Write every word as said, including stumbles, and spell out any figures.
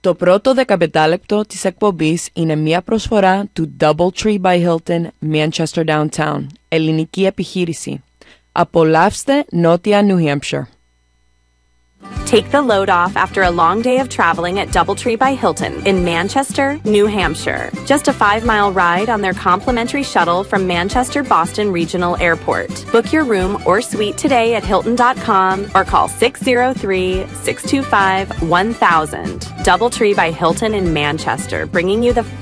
Το πρώτο δεκαπεντάλεπτο της εκπομπής είναι μια προσφορά του DoubleTree by Hilton Manchester Downtown, ελληνική επιχείρηση. Απολαύστε νότια New Hampshire. Take the load off after a long day of traveling at DoubleTree by Hilton in Manchester, New Hampshire. Just a five-mile ride on their complimentary shuttle from Manchester Boston Regional Airport. Book your room or suite today at Hilton dot com or call six zero three, six two five, one thousand. DoubleTree by Hilton in Manchester, bringing you the